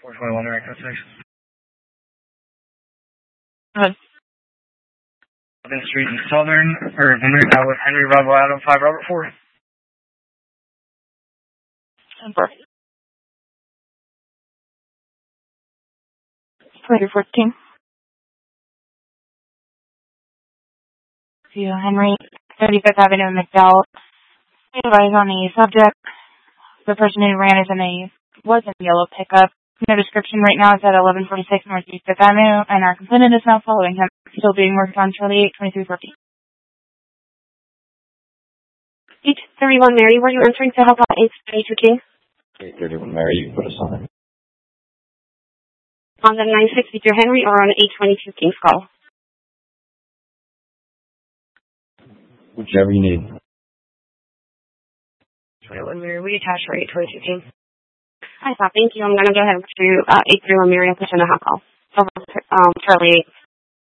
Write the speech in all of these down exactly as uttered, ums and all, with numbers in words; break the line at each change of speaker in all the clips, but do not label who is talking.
four twenty-one Mary Code six.
Go ahead.
eleventh Street in Southern, or Henry, uh, with Henry Bravo Adam five Robert four.
ten four. twenty fourteen. To Henry, thirty-fifth Avenue, McDowell. Advise on the subject. The person who ran is in a, was in a yellow pickup. No description right now is at eleven forty-six Northeast fifth Avenue, and our complainant is now following him. Still being worked on Charlie eight twenty-three fifty.
eight thirty-one Mary, were you entering to help out eight thirty-two King?
eight thirty-one Mary, you can put us on it.
On the nine sixty-two Henry or on eight twenty-two King's call?
Whichever you need.
twenty-one Mary, we attach for eight twenty-two King. Hi, Bob, thank you. I'm going to go ahead to uh, eight thirty-one Mary and put in the hot call. Over um, Charlie eight.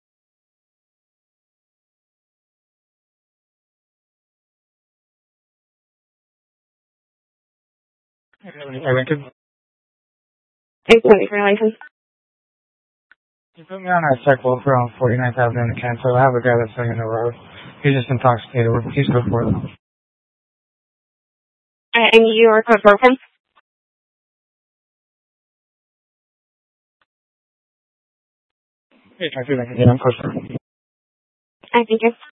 eight twenty-three license.
You put me on that cycle from forty-ninth Avenue in Kent, so I have a guy that's sitting in the road. He's just intoxicated. He's good for it.
Uh, and you are code broken?
Hey, try to do that again. I'm close.
I think it's